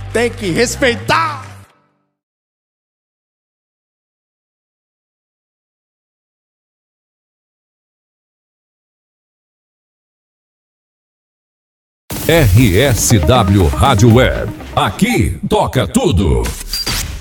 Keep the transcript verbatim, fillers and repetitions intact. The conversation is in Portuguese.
Tem que respeitar. R S W Rádio Web. Aqui toca tudo.